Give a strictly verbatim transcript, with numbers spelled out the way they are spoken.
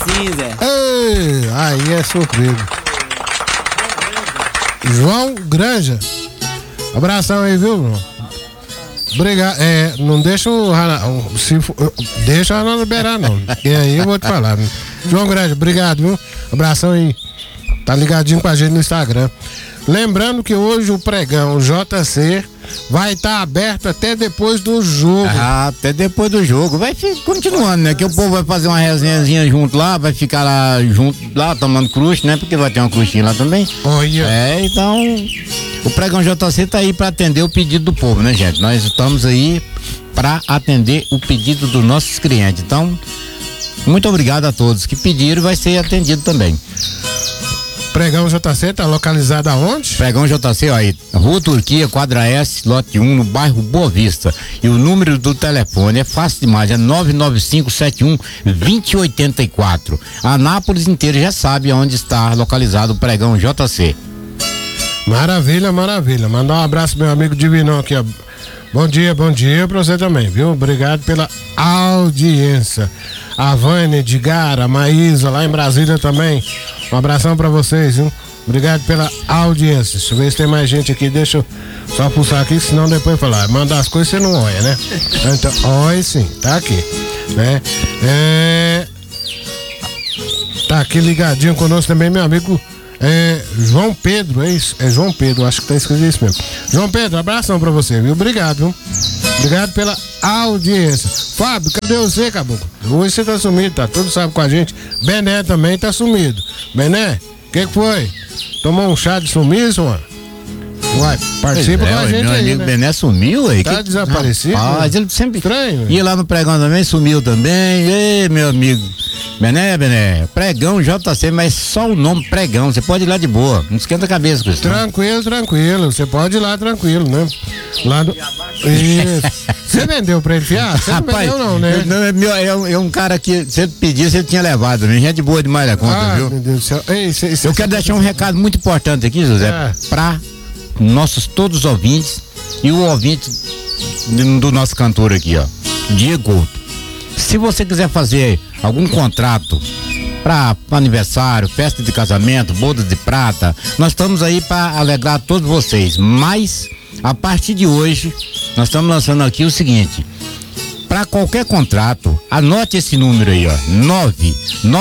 sim, Zé. Ei, aí é surpresa. João Granja. Abração aí, viu, João? Obrigado. É, não deixa o. Se for, deixa não liberar, não. E aí eu vou te falar. Né? João Granja, obrigado, viu? Abração aí. Tá ligadinho com a gente no Instagram. Lembrando que hoje o pregão J C vai estar tá aberto até depois do jogo. Ah, até depois do jogo. Vai ficar continuando, né? Que o povo vai fazer uma resenhazinha junto lá, vai ficar lá junto, lá tomando crush, né? Porque vai ter uma cruxinha lá também. Olha. É, então, o pregão J C tá aí para atender o pedido do povo, né, gente? Nós estamos aí para atender o pedido dos nossos clientes. Então, muito obrigado a todos que pediram, vai ser atendido também. Pregão J C tá localizado aonde? Pregão J C, ó aí, Rua Turquia, quadra S, lote um, no bairro Boa Vista. E o número do telefone é fácil demais, é nove nove cinco sete um dois zero oito quatro. A Anápolis inteira já sabe onde está localizado o Pregão J C. Maravilha, maravilha. Mandar um abraço pro meu amigo Divinão aqui, ó. Bom dia, bom dia pra você também, viu? Obrigado pela audiência. A Vânia, Edgar, a Maísa, lá em Brasília também. Um abração pra vocês, viu? Obrigado pela audiência. Deixa eu ver se tem mais gente aqui. Deixa eu só pulsar aqui, senão depois falar. Mandar as coisas você não olha, né? Então, olha sim, tá aqui. Né? É... Tá aqui ligadinho conosco também, meu amigo. É João Pedro, é isso? É João Pedro, acho que tá escrito isso mesmo. João Pedro, abração pra você, viu? Obrigado, viu? Obrigado pela audiência. Fábio, cadê você, caboclo? Hoje você tá sumido, tá? Todos sabem com a gente. Bené também tá sumido. Bené, o que que foi? Tomou um chá de sumiço, mano? Uai, participa é, com a gente meu aí, amigo né? Bené sumiu aí. Tá que... desaparecido? Rapaz, ele sempre estranho. Ia lá no pregão também, sumiu também. Ei, meu amigo. Bené, Bené, pregão J C, mas só o nome pregão, você pode ir lá de boa, não esquenta a cabeça com isso. Tranquilo, tranquilo, você pode ir lá tranquilo, né? Lá no... Isso. Você vendeu pra ele, fiar? Você Rapaz, não vendeu não, né? Eu, não, é, meu, é, um, é um cara que, se ele pedisse, ele tinha levado, né? Gente boa demais da conta, ah, viu? Meu Deus do céu. Ei, cê, cê, eu quero cê... deixar um recado muito importante aqui, José, é. pra nossos todos os ouvintes e o ouvinte do nosso cantor aqui, ó, Diego. Se você quiser fazer algum contrato para aniversário, festa de casamento, boda de prata, nós estamos aí para alegrar todos vocês. Mas a partir de hoje nós estamos lançando aqui o seguinte: para qualquer contrato, anote esse número aí, ó, nove